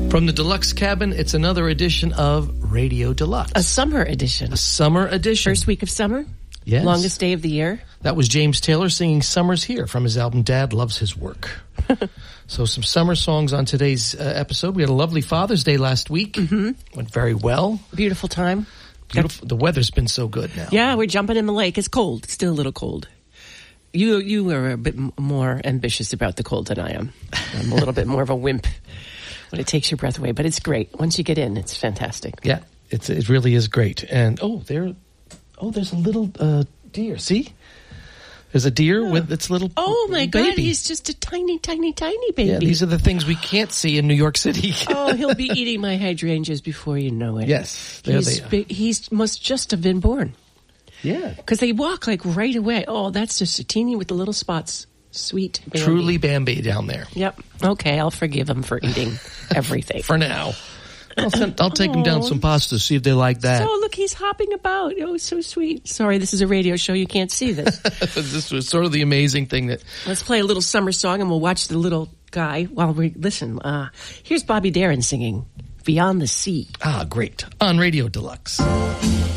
From the Deluxe Cabin, it's another edition of Radio Deluxe. A summer edition. A summer edition. First week of summer. Yes. Longest day of the year. That was James Taylor singing Summer's Here from his album Dad Loves His Work. So some summer songs on today's episode. We had a lovely Father's Day last week. Mm-hmm. Went very well. Beautiful time. Beautiful. The weather's been so good now. Yeah, we're jumping in the lake. It's cold. It's still a little cold. You are a bit more ambitious about the cold than I am. I'm a little bit more of a wimp when it takes your breath away. But it's great. Once you get in, it's fantastic. Yeah, it really is great. And there's a little deer. See? There's a deer with its little my baby. God, he's just a tiny, tiny, tiny baby. Yeah, these are the things we can't see in New York City. He'll be eating my hydrangeas before you know it. Yes, there they are. He must just have been born. Yeah. Because they walk like right away. Oh, that's just a teeny with the little spots. Sweet Bambi. Truly Bambi down there. Yep. Okay, I'll forgive him for eating everything. For now. I'll take them down some pasta, see if they like that. So, look, he's hopping about. Oh, so sweet. Sorry, this is a radio show. You can't see this. This was sort of the amazing thing that... Let's play a little summer song, and we'll watch the little guy while we listen. Here's Bobby Darin singing Beyond the Sea. Great. On Radio Deluxe.